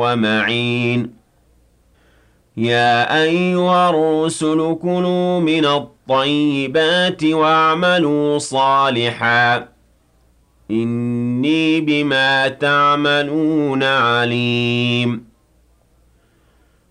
ومعين يا أيها الرسل كلوا من الطيبات واعملوا صالحا إني بما تعملون عليم